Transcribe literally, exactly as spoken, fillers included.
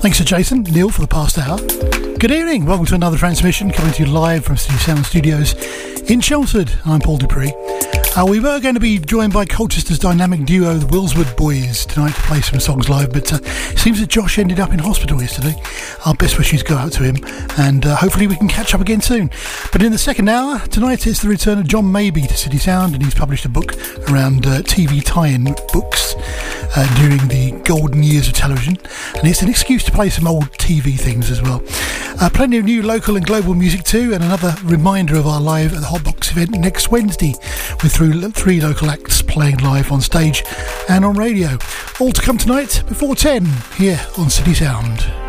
Thanks to Jason, Neil for the past hour. Good evening, welcome to another transmission coming to you live from City Sound Studios in Chelmsford. I'm Paul Dupree. Uh, we were going to be joined by Colchester's dynamic duo, the Willswood Boys, tonight to play some songs live, but uh, it seems that Josh ended up in hospital yesterday. Our best wishes go out to him, and uh, hopefully we can catch up again soon. But in the second hour, tonight it's the return of John Mabey to City Sound, and he's published a book around uh, T V tie-in books uh, during the golden years of television, and it's an excuse to play some old T V things as well. Uh, plenty of new local and global music too, and another reminder of our live at the Hotbox event next Wednesday, with through three local acts playing live on stage and on radio. All to come tonight before ten here on City Sound.